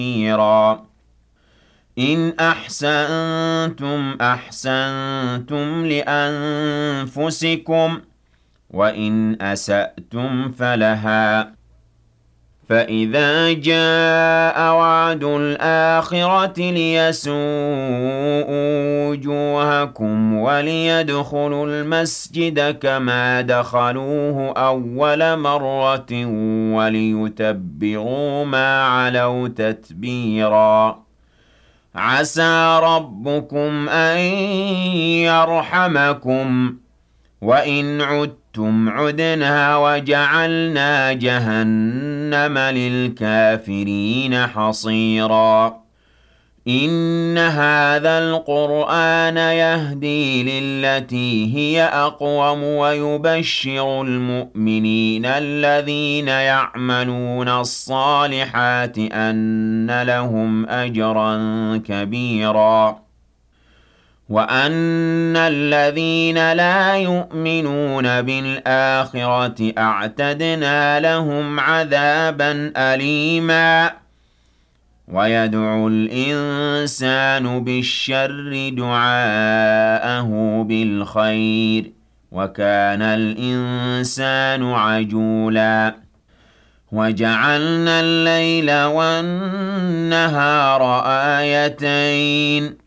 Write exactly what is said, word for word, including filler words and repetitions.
خيرا إن أحسنتم أحسنتم لأنفسكم وإن أسأتم فلها فإذا جاء وعد الآخرة ليسوءوا وجوهكم وليدخلوا المسجد كما دخلوه أول مرة وليتبروا ما علوا تتبيرا عسى ربكم أن يرحمكم وإن عدتم عدنا وجعلنا جهنم للكافرين حصيرا إن هذا القرآن يهدي للتي هي أقوم ويبشر المؤمنين الذين يعملون الصالحات أن لهم أجرا كبيرا وأن الذين لا يؤمنون بالآخرة أعتدنا لهم عذابا أليما ويدعو الإنسان بالشر دعاءه بالخير وكان الإنسان عجولا وجعلنا الليل والنهار آيتين